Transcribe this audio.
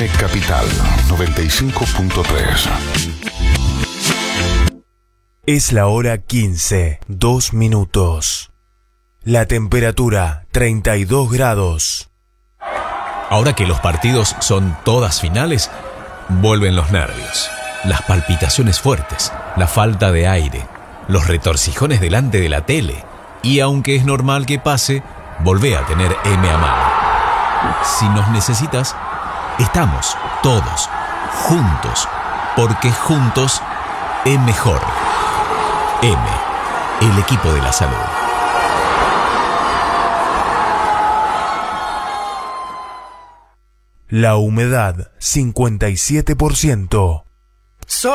FM Capital 95.3. Es la hora 15, 2 minutos. La temperatura 32 grados. Ahora que los partidos son todas finales, vuelven los nervios, las palpitaciones fuertes, la falta de aire, los retorcijones delante de la tele. Y aunque es normal que pase, volvé a tener M a mano. Si nos necesitas, estamos todos juntos, porque juntos es mejor. M, el equipo de la salud. La humedad 57%.